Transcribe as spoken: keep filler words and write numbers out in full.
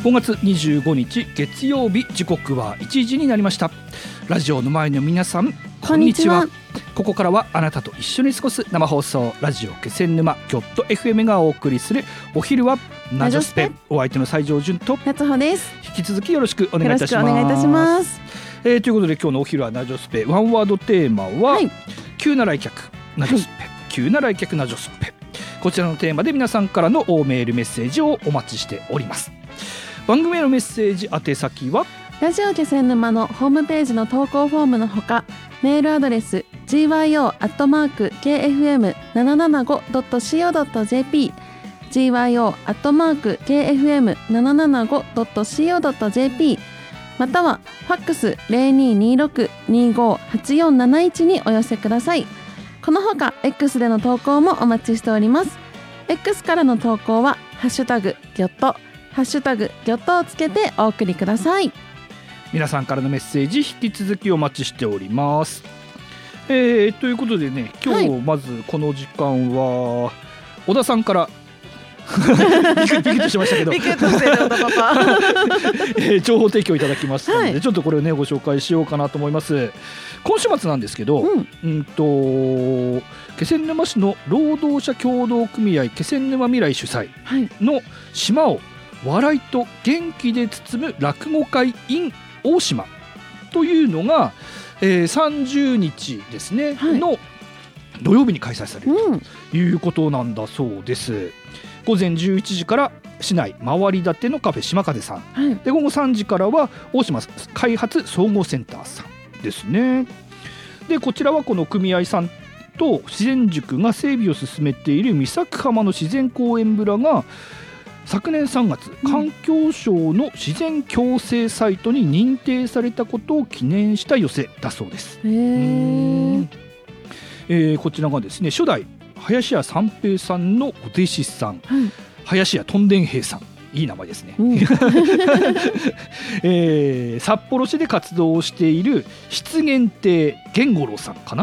ごがつにじゅうごにち月曜日、時刻はいちじになりました。ラジオの前の皆さん、こんにちは。ここからはあなたと一緒に過ごす生放送、ラジオ気仙沼キョット エフエム がお送りするお昼はナジョスペ。お相手の西条潤と夏穂です。 引き続きよろしくお願いいたします。 よろしくお願いいたします。 えー、ということで今日のお昼はナジョスペ、ワンワードテーマは、はい、急な来客ナジョスペ、はい、急な来客ナジョスペ。こちらのテーマで皆さんからのメールメッセージをお待ちしております。番組へのメッセージ宛先はラジオ気仙沼のホームページの投稿フォームのほか、メールアドレス ジーワイオー アットマーク ケーエフエムななななご ドット シーオー ドット ジェーピー ジーワイオー アットマーク ケーエフエムななななご ドット シーオー ドット ジェーピー またはファックス ゼロにーにーろく にーごーはちよんなないちにお寄せください。このほか X での投稿もお待ちしております。 X からの投稿はハッシュタグギョットハッシュタグギョットをつけてお送りください。 皆さんからのメッセージ引き続きお待ちしております。えー、ということでね、今日まずこの時間は、はい、小田さんからビクッとしましたけどビクッとしてる小田パパ、 えー、情報提供いただきましたので、はい、ちょっとこれをねご紹介しようかなと思います。今週末なんですけど、うん、うんと気仙沼市の労働者協同組合気仙沼未来主催の島を笑いと元気で包む落語会 in 大島というのが、えー、さんじゅうにちですね、はい、の土曜日に開催されるということなんだそうです。うん、午前じゅういちじから市内回り建てのカフェ島風さん、はい、で午後さんじからは大島開発総合センターさんですね。でこちらはこの組合さんと自然塾が整備を進めている三作浜の自然公園村が昨年さんがつ、環境省の自然共生サイトに認定されたことを記念した寄せだそうです。へー、えー、こちらがですね、初代林家三平さんのお弟子さん、はい、林家とんでん平さん、いい名前ですね、うんえー、札幌市で活動をしている湿原亭源五郎さんかな